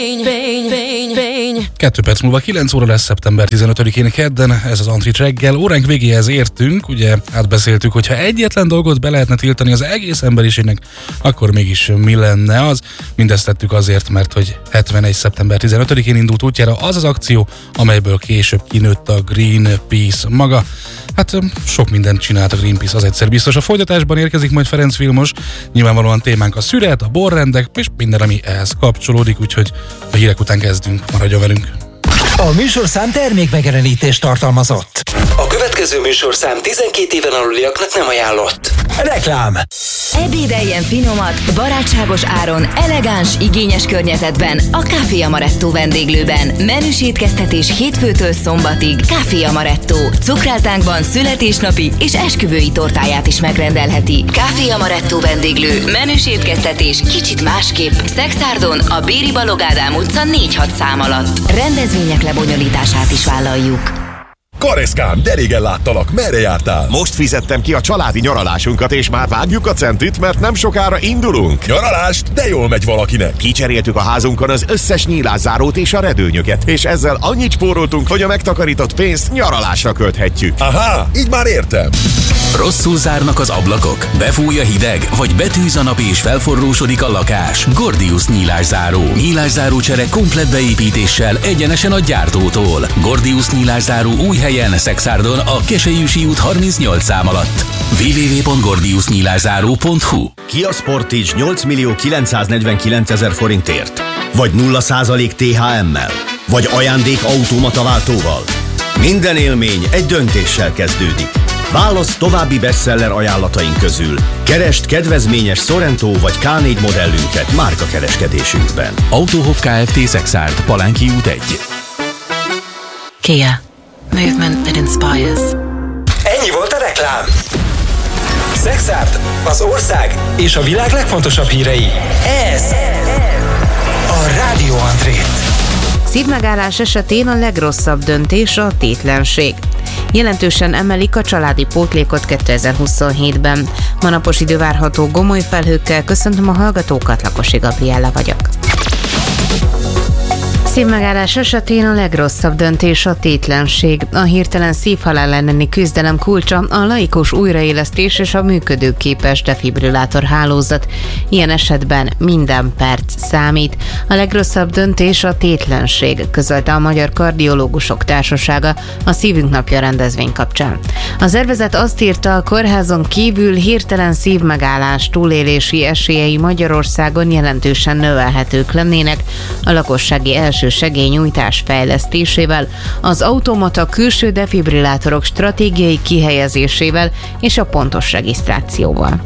Fény. 2 perc múlva 9 óra lesz szeptember 15-én kedden, ez az Antrit reggel. Óránk végéhez értünk, ugye átbeszéltük, hogyha egyetlen dolgot be lehetne tiltani az egész emberiségnek, akkor mégis mi lenne az? Mindezt tettük azért, mert hogy 71. szeptember 15-én indult útjára az az akció, amelyből később kinőtt a Greenpeace maga. Hát sok mindent csinált a Greenpeace, az egyszer biztos. A folytatásban érkezik majd Ferenc Vilmos, nyilvánvalóan témánk a szüret, a borrendek és minden, ami ehhez kapcsolódik, úgyhogy a hírek után kezdünk, maradjon velünk. A műsorszám termékmegjelenítést tartalmazott. A következő műsorszám 12 éven aluliaknak nem ajánlott. Reklám. Ebédeljen finomat, barátságos áron, elegáns, igényes környezetben a Café Amaretto vendéglőben. Menüs étkeztetés hétfőtől szombatig. Café Amaretto. Cukrászdánkban születésnapi és esküvői tortáját is megrendelheti. Café Amaretto vendéglő. Menüs étkeztetés kicsit másképp. Szexárdon a Béri Balogh Ádám utca 4-6 szám alatt. Rendezvények lebonyolítását is vállaljuk. Kareszkám, de régen láttalak, merre jártál? Most fizettem ki a családi nyaralásunkat, és már vágjuk a centit, mert nem sokára indulunk. Nyaralást? De jól megy valakinek. Kicseréltük a házunkon az összes nyílászárót és a redőnyöket, és ezzel annyit spóroltunk, hogy a megtakarított pénzt nyaralásra költhetjük. Aha, így már értem. Rosszul zárnak az ablakok, befúj a hideg, vagy betűz a nap és felforrósodik a lakás. Gordius nyílászáró. Nyílászáró csere komplett beépítéssel egyenesen a gyártótól. Gordius nyílászáró új helyen, Szexárdon, a Keselyűsi út 38 szám alatt. www.gordiusnyílászáró.hu. Kia Sportage 8.949.000 forintért? Vagy 0% THM-mel? Vagy ajándék automataváltóval? Minden élmény egy döntéssel kezdődik. Válasz további bestseller ajánlataink közül. Keresd kedvezményes Sorento vagy K4 modellünket márkakereskedésünkben. Autohof Kft. Szexárd, Palánki út 1. Kia. Movement that inspires. Ennyi volt a reklám. Szexárd, az ország és a világ legfontosabb hírei. Ez a Rádió Antrit. Szívmegállás esetén a legrosszabb döntés a tétlenség. Jelentősen emelik a családi pótlékot 2027-ben. Ma napos idő várható, gomoly felhőkkel. Köszöntöm a hallgatókat, Lakosi Gabriella vagyok. Szívmegállás esetén a legrosszabb döntés a tétlenség. A hirtelen szívhalál elleni küzdelem kulcsa a laikus újraélesztés és a működőképes defibrillátor hálózat. Ilyen esetben minden perc számít. A legrosszabb döntés a tétlenség, közölte a Magyar Kardiológusok Társasága a Szívünk Napja rendezvény kapcsán. A szervezet azt írta, a kórházon kívül hirtelen szívmegállás túlélési esélyei Magyarországon jelentősen növelhetők lennének a lakossági első segélynyújtás fejlesztésével, az automata külső defibrillátorok stratégiai kihelyezésével és a pontos regisztrációval.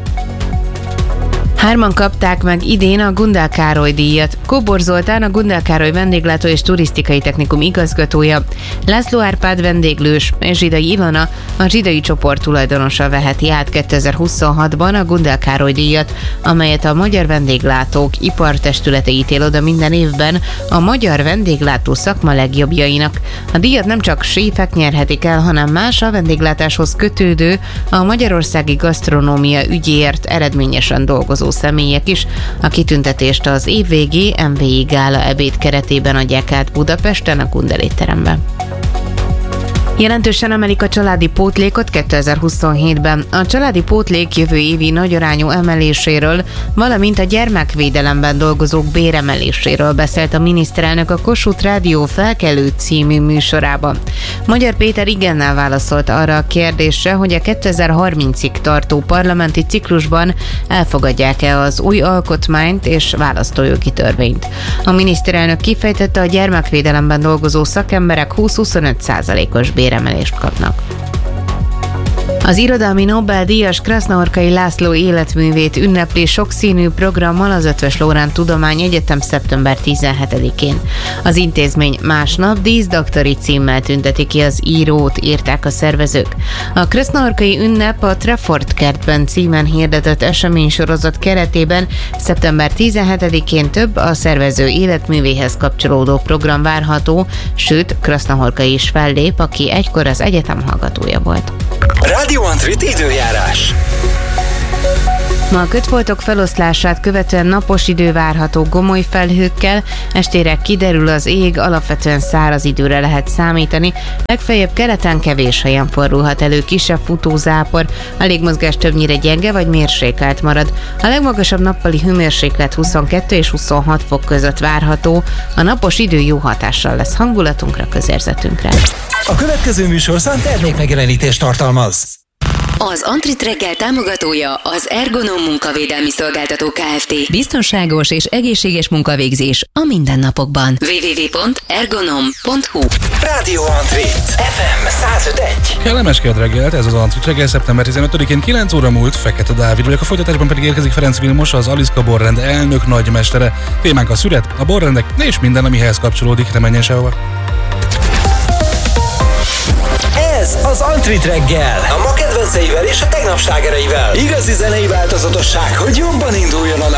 3 kapták meg idén a Gundel Károly díjat. Kóbor Zoltán, a Gundel Károly Vendéglátó és Turisztikai Technikum igazgatója, László Árpád vendéglős és Zsidai Ilona, a Zsidai csoport tulajdonosa veheti át 2026-ban a Gundel Károly díjat, amelyet a Magyar Vendéglátók Ipartestülete ítél oda minden évben a magyar vendéglátó szakma legjobbjainak. A díjat nem csak séfek nyerhetik el, hanem más a vendéglátáshoz kötődő, a magyarországi gasztronómia ügyéért eredményesen dolgozó személyek is. A kitüntetést az évvégi MVI gála ebéd keretében adják át Budapesten, a Gundel étteremben. Jelentősen emelik a családi pótlékot 2027-ben. A családi pótlék jövő évi nagyarányú emeléséről, valamint a gyermekvédelemben dolgozók béremeléséről beszélt a miniszterelnök a Kossuth Rádió Felkelő című műsorában. Magyar Péter igennel válaszolt arra a kérdésre, hogy a 2030-ig tartó parlamenti ciklusban elfogadják-e az új alkotmányt és választójogi törvényt. A miniszterelnök kifejtette, a gyermekvédelemben dolgozó szakemberek 20-25%-os béremelést kapnak. Az irodalmi Nobel-díjas Krasznahorkai László életművét ünnepli sokszínű programmal az Eötvös Loránd Tudományegyetem szeptember 17-én. Az intézmény másnap díszdoktori címmel tünteti ki az írót, írták a szervezők. A Krasznahorkai ünnep a Trefort kertben címen hirdetett eseménysorozat keretében szeptember 17-én több a szervező életművéhez kapcsolódó program várható, sőt Krasznahorkai is fellép, aki egykor az egyetem hallgatója volt. Rádió Antrit időjárás. Ma a kötfoltok feloszlását követően napos idő várható gomoly felhőkkel, estére kiderül az ég, alapvetően száraz időre lehet számítani, legfeljebb keleten kevés helyen fordulhat elő kisebb futózápor, a légmozgás többnyire gyenge vagy mérsékelt marad. A legmagasabb nappali hőmérséklet 22 és 26 fok között várható, a napos idő jó hatással lesz hangulatunkra, közérzetünkre. A következő műsorszám termékmegjelenítést tartalmaz. Az Antrit reggel támogatója az Ergonom munkavédelmi szolgáltató Kft. Biztonságos és egészséges munkavégzés a mindennapokban. www.ergonom.hu. Rádió Antrit, FM 105.1. Kellemes kedd reggelt, ez az Antrit reggel, szeptember 15-én 9 óra múlt, Fekete Dávid vagyok, a folytatásban pedig érkezik Ferenc Vilmos, az Aliszka borrend elnök nagymestere. Témánk a szület, a borrendek és minden, amihez kapcsolódik, ne menjen sehova. Ez az Antrit reggel. A ma kedvenceivel és a tegnap slágereivel. Igazi zenei változatosság, hogy jobban induljon a nap.